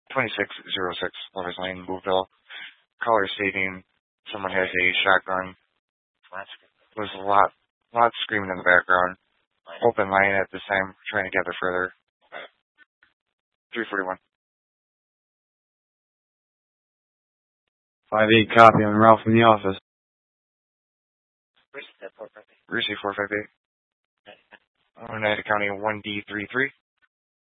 2606 Lovers Lane, Booville. Caller stating someone has a shotgun. There's a lot screaming in the background. Open line at this time, trying to gather further. 341. 5-8 copy, I'm Ralph from the office. Receive 458. Oneida County 1D33.